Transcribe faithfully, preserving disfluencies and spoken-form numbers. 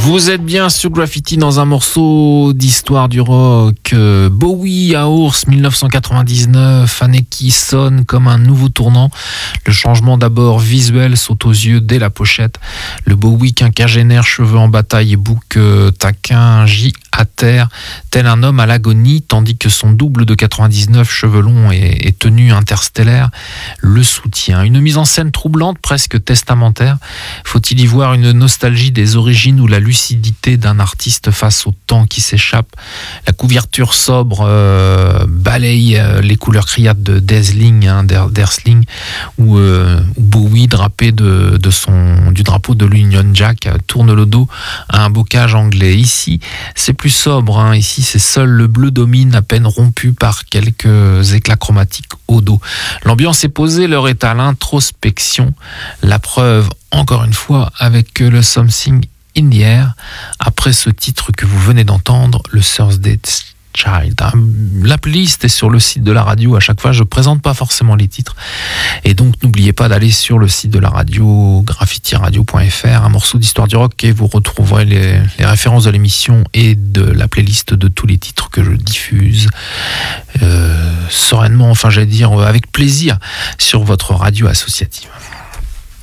Vous êtes bien sur Graffiti dans un morceau d'histoire du rock. Bowie à Ours, dix-neuf cent quatre-vingt-dix-neuf, année qui sonne comme un nouveau tournant. Le changement d'abord visuel saute aux yeux dès la pochette. Le Bowie quinquagénaire, cheveux en bataille et bouc euh, taquin, gît à terre, tel un homme à l'agonie, tandis que son double de quatre-vingt-dix-neuf, cheveux longs et, et tenue interstellaire, le soutient. Une mise en scène troublante, presque testamentaire. Faut-il y voir une nostalgie des origines ou la lucidité d'un artiste face au temps qui s'échappe? La couverture sobre euh, balaye euh, les couleurs criardes de Dazzling, hein, d'Earthling, où, euh, où Bowie, drapé de, de son, du drapeau de l'Union Jack, tourne le dos à un bocage anglais. Ici, c'est plus sobre, hein. Ici, c'est seul le bleu domine, à peine rompu par quelques éclats chromatiques au dos. L'ambiance est posée, l'heure est à l'introspection. La preuve, encore une fois, avec le Something in the Air, après ce titre que vous venez d'entendre, le Thursday Child. La playlist est sur le site de la radio. À chaque fois, je présente pas forcément les titres. Et donc, n'oubliez pas d'aller sur le site de la radio, graffiti radio point f r, un morceau d'histoire du rock, et vous retrouverez les, les références de l'émission et de la playlist de tous les titres que je diffuse euh, sereinement, enfin, j'allais dire, avec plaisir sur votre radio associative.